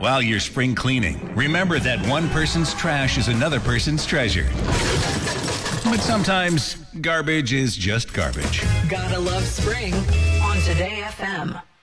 while you're spring cleaning, remember that one person's trash is another person's treasure. But sometimes garbage is just garbage. Gotta love spring on Today FM.